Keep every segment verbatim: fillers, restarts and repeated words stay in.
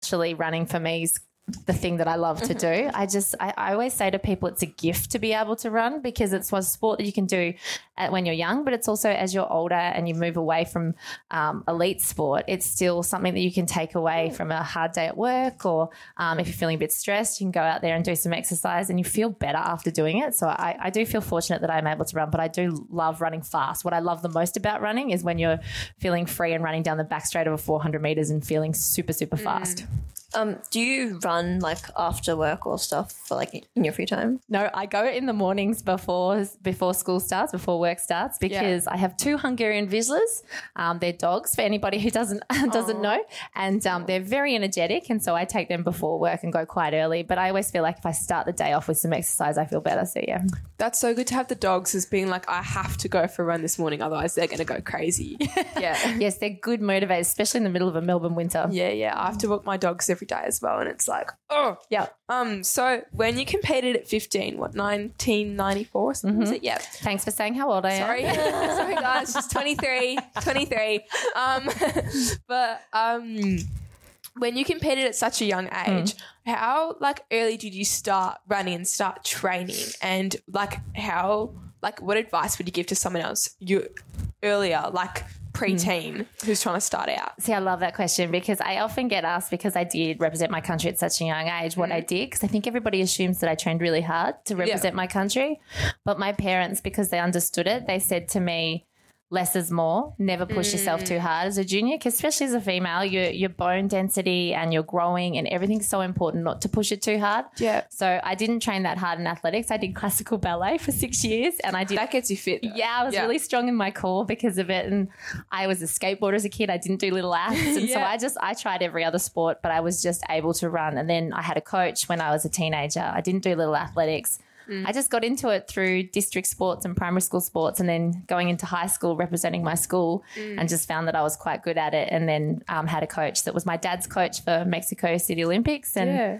naturally running for me is the thing that I love to do. I just, I, I always say to people it's a gift to be able to run because it's a sport that you can do at, when you're young, but it's also as you're older and you move away from um, elite sport, it's still something that you can take away from a hard day at work or um, if you're feeling a bit stressed, you can go out there and do some exercise and you feel better after doing it. So I, I do feel fortunate that I'm able to run, but I do love running fast. What I love the most about running is when you're feeling free and running down the back straight of a four hundred metres and feeling super, super fast. Mm. Um, do you run like after work or stuff for like in your free time? No, I go in the mornings before before school starts, before work starts, because yeah. I have two Hungarian Vizslas. Um, they're dogs for anybody who doesn't doesn't Aww. know, and um, they're very energetic, and so I take them before work and go quite early. But I always feel like if I start the day off with some exercise, I feel better. So yeah, that's so good to have the dogs as being like, I have to go for a run this morning, otherwise they're going to go crazy. Yeah, yes, they're good motivators, especially in the middle of a Melbourne winter. Yeah, yeah, I have to walk my dogs every day as well, and it's like, oh yeah. Um, so when you competed at fifteen, what nineteen ninety-four? Mm-hmm. Was it? Yeah. Thanks for saying how old I am. Sorry, sorry guys, just twenty-three, twenty-three. Um, but um, when you competed at such a young age, mm. how like early did you start running and start training, and like how like what advice would you give to someone else you earlier, like preteen mm. who's trying to start out? See, I love that question because I often get asked, because I did represent my country at such a young age, what mm. I did, because I think everybody assumes that I trained really hard to represent yeah. my country. But my parents, because they understood it, they said to me, less is more. Never push mm. yourself too hard as a junior, because especially as a female, your your bone density and your growing and everything's so important not to push it too hard. Yeah. So I didn't train that hard in athletics. I did classical ballet for six years and I did. That gets you fit though. Yeah, I was yeah. really strong in my core because of it. And I was a skateboarder as a kid. I didn't do little acts. And yeah. so I just, I tried every other sport, but I was just able to run. And then I had a coach when I was a teenager. I didn't do little athletics. Mm. I just got into it through district sports and primary school sports, and then going into high school representing my school mm. and just found that I was quite good at it, and then um, had a coach that was my dad's coach for Mexico City Olympics. And yeah.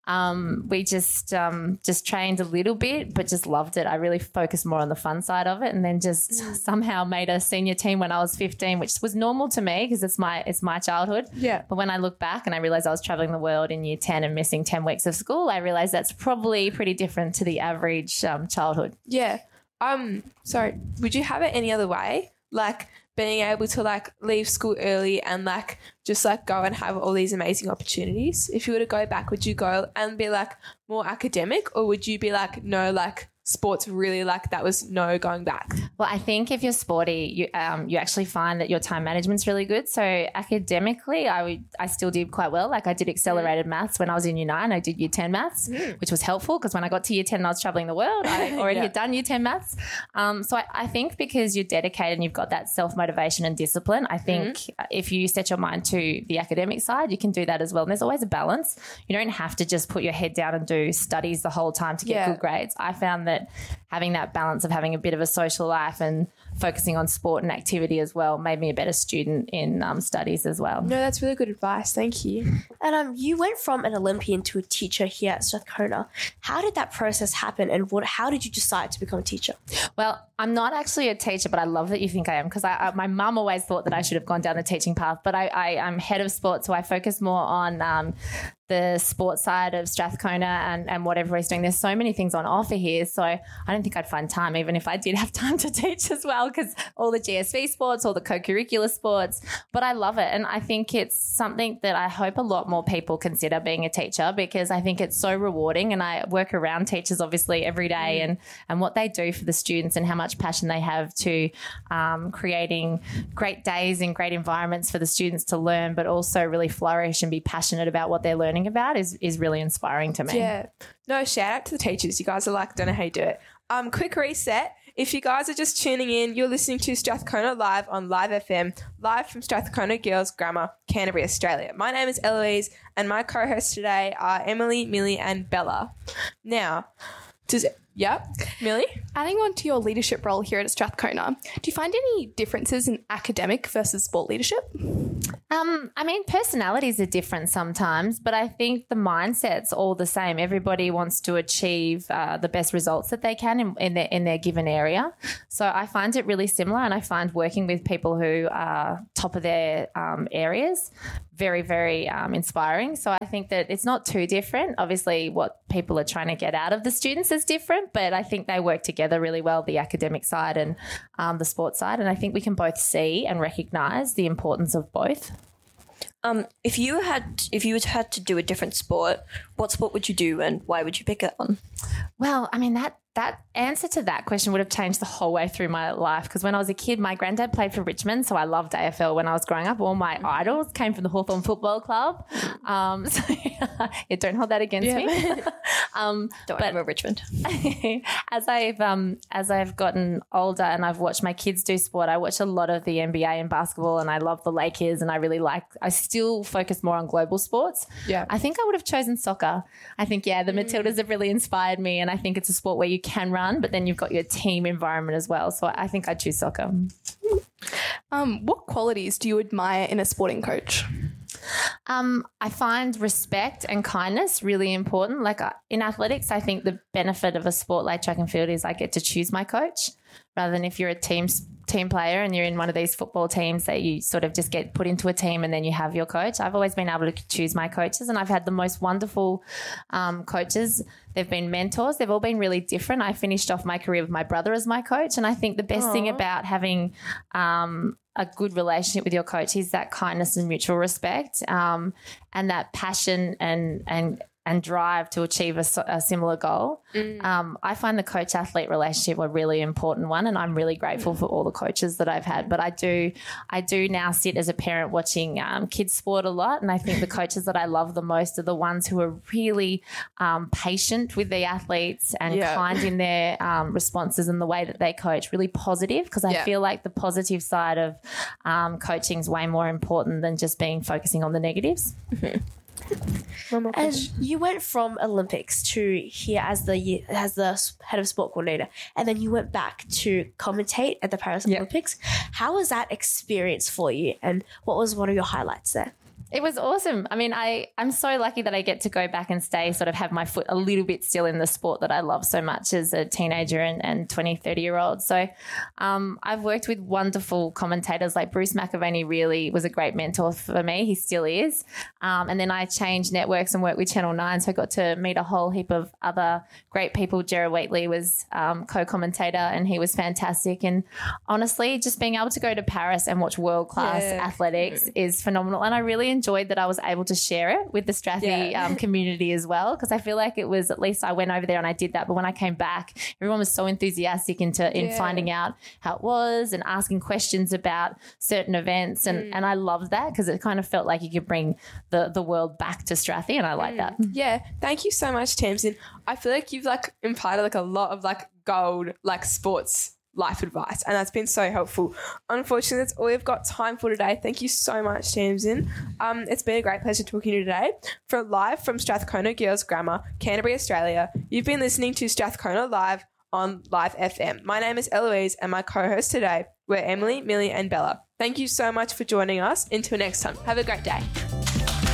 um, we just um, just trained a little bit but just loved it. I really focused more on the fun side of it, and then just mm. somehow made a senior team when I was fifteen, which was normal to me because it's my it's my childhood. Yeah. But when I look back and I realised I was travelling the world in year ten and missing ten weeks of school, I realised that's probably pretty different to the average um, childhood. Yeah. Um. Sorry, would you have it any other way? Like being able to like leave school early and like just like go and have all these amazing opportunities. If you were to go back, would you go and be like more academic, or would you be like, no, like sports really, like that was no going back? Well, I think if you're sporty, you um you actually find that your time management's really good. So academically, I would I still did quite well. Like I did accelerated mm. maths when I was in year nine. I did year ten maths, mm. which was helpful because when I got to year ten and I was traveling the world, I already yeah. had done year ten maths. Um, so I, I think because you're dedicated and you've got that self-motivation and discipline, I think mm. if you set your mind to the academic side, you can do that as well. And there's always a balance. You don't have to just put your head down and do studies the whole time to get yeah. good grades. I found that having that balance of having a bit of a social life and focusing on sport and activity as well made me a better student in um, studies as well. No, that's really good advice. Thank you. And um, you went from an Olympian to a teacher here at Strathcona. How did that process happen, and what? How did you decide to become a teacher? Well, I'm not actually a teacher, but I love that you think I am, because I, I, my mum always thought that I should have gone down the teaching path, but I, I, I'm head of sport, so I focus more on um, the sports side of Strathcona and, and what everybody's doing. There's so many things on offer here, so I don't think I'd find time, even if I did have time to teach as well, because all the G S V sports, all the co-curricular sports, but I love it. And I think it's something that I hope a lot more people consider being a teacher, because I think it's so rewarding, and I work around teachers obviously every day mm. and, and what they do for the students and how much passion they have to um, creating great days and great environments for the students to learn, but also really flourish and be passionate about what they're learning about is, is really inspiring to me. Yeah. No, shout out to the teachers. You guys are like, don't know how you do it. Um, quick reset. If you guys are just tuning in, you're listening to Strathcona Live on Live F M, live from Strathcona Girls Grammar, Canterbury, Australia. My name is Eloise, and my co-hosts today are Emily, Millie, and Bella. Now, does Yep. Millie? Adding on to your leadership role here at Strathcona, do you find any differences in academic versus sport leadership? Um, I mean, personalities are different sometimes, but I think the mindset's all the same. Everybody wants to achieve uh, the best results that they can in, in, their, in their given area. So I find it really similar, and I find working with people who are top of their um, areas very, very um, inspiring. So I think that it's not too different. Obviously, what people are trying to get out of the students is different, but I think they work together really well, the academic side and um, the sports side. And I think we can both see and recognise the importance of both. Um, if you had if you had to do a different sport, what sport would you do and why would you pick that one? Well, I mean, that that answer to that question would have changed the whole way through my life, because when I was a kid, my granddad played for Richmond, so I loved A F L when I was growing up. All my idols came from the Hawthorn Football Club. Um, so yeah, don't hold that against Yeah. me. um, Don't but remember Richmond. as I've um, as I've gotten older and I've watched my kids do sport, I watch a lot of the N B A and basketball, and I love the Lakers, and I really like. I still focus more on global sports. Yeah. I think I would have chosen soccer. I think yeah, the Matildas have really inspired me, and I think it's a sport where you can run, but then you've got your team environment as well. So I think I'd choose soccer. Um, what qualities do you admire in a sporting coach? Um, I find respect and kindness really important. Like uh, in athletics, I think the benefit of a sport like track and field is I get to choose my coach, rather than if you're a team team player and you're in one of these football teams that you sort of just get put into a team and then you have your coach. I've always been able to choose my coaches, and I've had the most wonderful um, coaches. They've been mentors. They've all been really different. I finished off my career with my brother as my coach, and I think the best Aww. thing about having um, a good relationship with your coach is that kindness and mutual respect, um, and that passion and and and drive to achieve a, a similar goal. Mm. Um, I find the coach-athlete relationship a really important one, and I'm really grateful for all the coaches that I've had. But I do I do now sit as a parent watching um, kids sport a lot, and I think the coaches that I love the most are the ones who are really um, patient with the athletes and yeah. kind in their um, responses and the way that they coach, really positive, because I yeah. feel like the positive side of um, coaching is way more important than just being focusing on the negatives. Mm-hmm. And you went from Olympics to here as the as the head of sport coordinator, and then you went back to commentate at the Paris yep. Olympics. How was that experience for you, and what was one of your highlights there? It was awesome. I mean, I, I'm so lucky that I get to go back and stay, sort of have my foot a little bit still in the sport that I love so much as a teenager and, and twenty, thirty-year-old. So um, I've worked with wonderful commentators like Bruce McAvaney really was a great mentor for me. He still is. Um, and then I changed networks and worked with Channel nine, so I got to meet a whole heap of other great people. Jared Wheatley was um, co-commentator, and he was fantastic. And honestly, just being able to go to Paris and watch world-class yeah. athletics is phenomenal. And I really enjoyed that I was able to share it with the Strathy yeah. um, community as well, because I feel like it was, at least I went over there and I did that, but when I came back, everyone was so enthusiastic into in yeah. finding out how it was and asking questions about certain events, and, mm. and I loved that because it kind of felt like you could bring the, the world back to Strathy, and I like mm. that. Yeah, thank you so much, Tamsin. I feel like you've like imparted like a lot of like gold like sports life advice, and that's been so helpful. Unfortunately, that's all we've got time for today. Thank you so much, Tamsin. Um, it's been a great pleasure talking to you today. For live from Strathcona Girls Grammar, Canterbury, Australia, you've been listening to Strathcona Live on Live F M. My name is Eloise, and my co-hosts today were Emily, Millie, and Bella. Thank you so much for joining us. Until next time, have a great day.